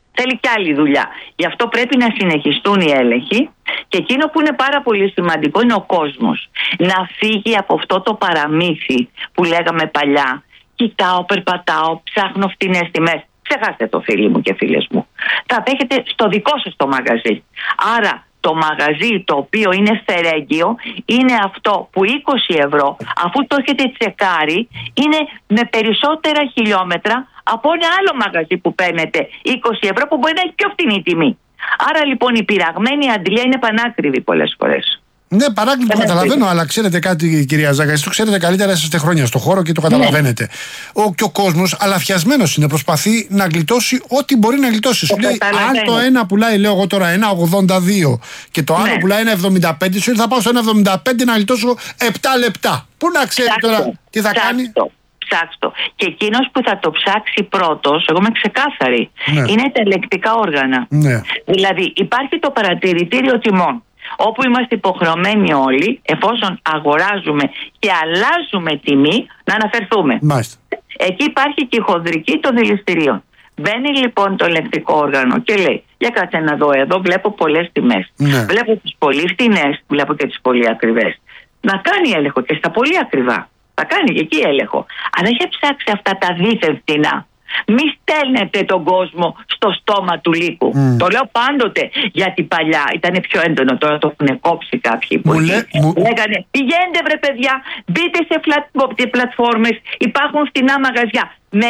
Θέλει κι άλλη δουλειά. Γι' αυτό πρέπει να συνεχιστούν οι έλεγχοι. Και εκείνο που είναι πάρα πολύ σημαντικό είναι ο κόσμος να φύγει από αυτό το παραμύθι που λέγαμε παλιά. Κοιτάω, περπατάω, ψάχνω φτηνές τιμές. Ξεχάστε το, φίλοι μου και φίλες μου. Θα τα έχετε στο δικό σας το μαγαζί. Άρα το μαγαζί το οποίο είναι φερέγγιο είναι αυτό που 20 ευρώ, αφού το έχετε τσεκάρει, είναι με περισσότερα χιλιόμετρα από ένα άλλο μαγαζί που παίρνετε 20 ευρώ που μπορεί να έχει πιο φτηνή τιμή. Άρα λοιπόν η πειραγμένη αντλία είναι πανάκριβη πολλές φορές. Ναι, παράκλητο το καταλαβαίνω, αλλά ξέρετε κάτι, κυρία Ζάγκα, εσείς το ξέρετε καλύτερα, είσαστε χρόνια στο χώρο και το καταλαβαίνετε. Και ο κόσμος αλαφιασμένος είναι, προσπαθεί να γλιτώσει ό,τι μπορεί να γλιτώσει. Σου λέει, αν το ένα πουλάει, λέω εγώ τώρα, 1,82 και το άλλο πουλάει 1,75, σου λέει θα πάω στο 1,75 να γλιτώσω 7 λεπτά. Πού να ξέρει τώρα τι θα κάνει. Ψάξτο. Και εκείνος που θα το ψάξει πρώτος, εγώ είμαι ξεκάθαρη, είναι τα ελεκτικά όργανα. Δηλαδή υπάρχει το παρατηρητήριο τιμών, όπου είμαστε υποχρεωμένοι όλοι, εφόσον αγοράζουμε και αλλάζουμε τιμή, να αναφερθούμε. Μάλιστα. Εκεί υπάρχει και η χονδρική των δηληστηρίων. Μπαίνει λοιπόν το ελεκτικό όργανο και λέει, για κάτσε να δω, εδώ βλέπω πολλές τιμές. Βλέπω τις πολύ φτηνές, βλέπω και τις πολύ ακριβές. Να κάνει έλεγχο και στα πολύ ακριβά. Θα κάνει και εκεί έλεγχο. Αλλά έχει ψάξει αυτά τα δίθεν φτηνά. Μη στέλνετε τον κόσμο στο στόμα του λύκου. Το λέω πάντοτε, γιατί παλιά ήταν πιο έντονο, τώρα το έχουν κόψει κάποιοι που λέγανε πηγαίνετε βρε παιδιά, μπείτε σε πλατφόρμες, υπάρχουν φτηνά μαγαζιά. Με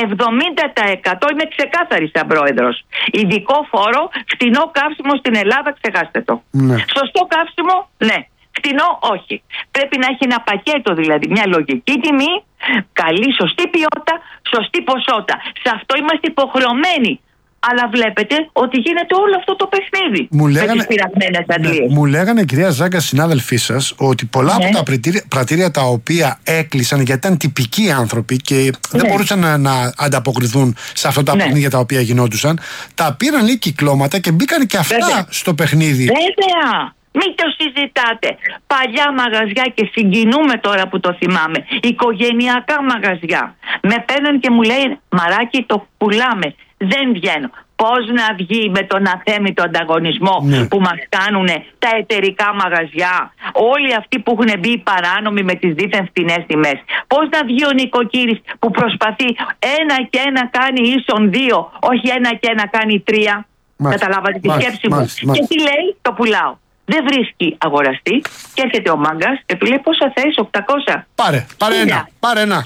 70% είμαι ξεκάθαρη σαν πρόεδρος. Ειδικό φόρο, φτηνό καύσιμο στην Ελλάδα, ξεχάστε το. Σωστό καύσιμο, ναι. Φτηνό, όχι. Πρέπει να έχει ένα πακέτο, δηλαδή μια λογική τιμή, καλή, σωστή ποιότητα, σωστή ποσότητα. Σε αυτό είμαστε υποχρεωμένοι. Αλλά βλέπετε ότι γίνεται όλο αυτό το παιχνίδι με τις πειραγμένες αντλίες. Μου λέγανε, κυρία Ζάγκα, συνάδελφοί σας, ότι πολλά από τα πρατήρια τα οποία έκλεισαν γιατί ήταν τυπικοί άνθρωποι και δεν μπορούσαν να ανταποκριθούν σε αυτά τα παιχνίδια τα οποία γινόντουσαν, τα πήραν λίγοι κυκλώματα και μπήκαν και αυτά στο παιχνίδι. Βέβαια. Μην το συζητάτε. Παλιά μαγαζιά, και συγκινούμε τώρα που το θυμάμαι, οικογενειακά μαγαζιά. Με παίρνουν και μου λέει, μαράκι, το πουλάμε. Δεν βγαίνω. Πώς να βγει με τον αθέμητο ανταγωνισμό που μας κάνουν τα εταιρικά μαγαζιά, όλοι αυτοί που έχουν μπει παράνομοι με τις δίθεν φτηνές τιμές. Πώς να βγει ο νοικοκύρης που προσπαθεί 1 και 1 κάνει ίσον 2, όχι 1 και 1 κάνει 3. Καταλάβατε τη σκέψη μου. Και τι λέει, το πουλάω. Δεν βρίσκει αγοραστή και έρχεται ο μάγκας και του λέει πόσα θες, 800. Πάρε ένα.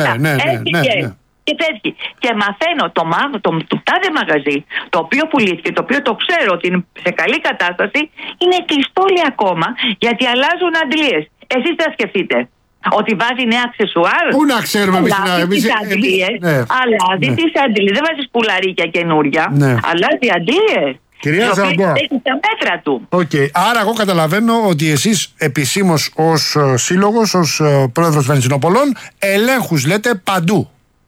Και φεύγει. Και μαθαίνω το τάδε μαγαζί, το οποίο πουλήθηκε, το οποίο το ξέρω ότι είναι σε καλή κατάσταση, είναι κλειστό ακόμα γιατί αλλάζουν αντλίες. Εσείς θα σκεφτείτε ότι βάζει νέα αξεσουάρ. Πού να ξέρουμε εμείς. Αλλάζει τις αντλίες. Δεν βάζεις πουλαρίκια καινούρια. Αλλάζει αντλίες. Κυρία Ζαμπά, έχει τα μέτρα του. Άρα εγώ καταλαβαίνω ότι εσείς επισήμως ως σύλλογος, ως πρόεδρος Βενζινοπολών, ελέγχους λέτε παντού.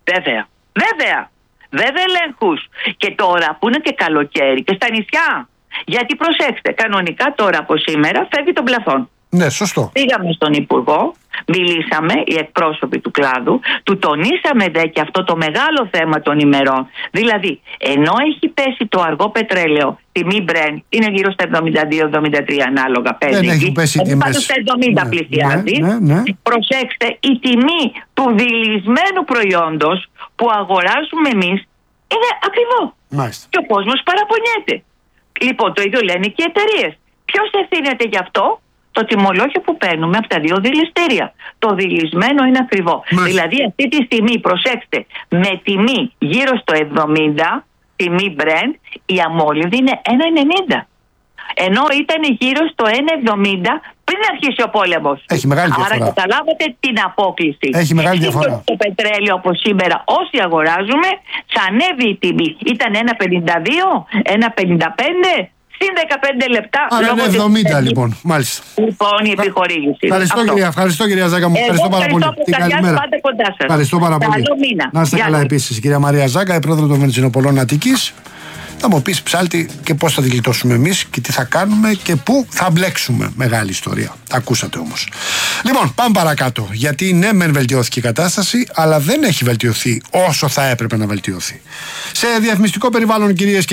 Βέβαια ελέγχους. Και τώρα που είναι και καλοκαίρι και στα νησιά. Γιατί προσέξτε, κανονικά τώρα από σήμερα φεύγει τον πλαφόν. Ναι, σωστό. Πήγαμε στον Υπουργό, μιλήσαμε, οι εκπρόσωποι του κλάδου, του τονίσαμε δε και αυτό το μεγάλο θέμα των ημερών. Δηλαδή, ενώ έχει πέσει το αργό πετρέλαιο, τιμή Brent, είναι γύρω στα 72-73 ανάλογα παίζει. Δεν έχει πέσει τιμές. Πάντως στα 70 πλησιάζει. Προσέξτε, η τιμή του δειλισμένου προϊόντος που αγοράζουμε εμείς είναι ακριβό. Και ο κόσμος παραπονιέται. Λοιπόν, το ίδιο λένε και οι εταιρείες. Ποιος ευθύνεται γι' αυτό? Το τιμολόγιο που παίρνουμε από τα δύο δηληστήρια. Το δειλισμένο είναι ακριβό. Δηλαδή αυτή τη στιγμή, προσέξτε, με τιμή γύρω στο 70, τιμή Brent, η αμόλυβδη είναι 1,90. Ενώ ήταν γύρω στο 1,70 πριν αρχίσει ο πόλεμος. Έχει μεγάλη διαφορά. Άρα καταλάβατε την απόκληση. Έχει μεγάλη διαφορά. Το πετρέλαιο από σήμερα, όσοι αγοράζουμε, θα ανέβει η τιμή. Ήταν 1,52, 1,55. Συν 15 λεπτά. Άρα είναι 70 λοιπόν. Μάλιστα. Λοιπόν, η επιχορήγηση. Ευχαριστώ κυρία Ζάγκα μου. Ευχαριστώ πάρα πολύ. Καλημέρα. Ευχαριστώ πάρα πολύ. Να είστε καλά επίσης. Κυρία Μαρία Ζάγκα, η πρόεδρο των Βενζινοπολών Αττικής. Θα μου πεις, ψάλτη, και πώς θα τη γλιτώσουμε εμείς και τι θα κάνουμε και πού θα μπλέξουμε. Μεγάλη ιστορία. Τα ακούσατε όμως. Λοιπόν, πάμε παρακάτω. Γιατί ναι, μεν βελτιώθηκε η κατάσταση, αλλά δεν έχει βελτιωθεί όσο θα έπρεπε να βελτιωθεί. Σε διαφημιστικό περιβάλλον, κυρίες και